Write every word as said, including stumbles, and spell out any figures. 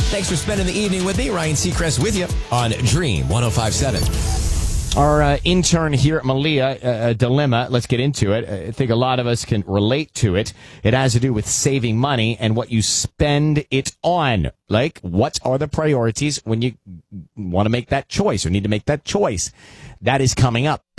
Thanks for spending the evening with me. Ryan Seacrest with you on Dream one oh five point seven. Our uh, intern here at Malia, uh, dilemma, let's get into it. I think a lot of us can relate to it. It has to do with saving money and what you spend it on. Like, what are the priorities when you want to make that choice or need to make that choice? That is coming up.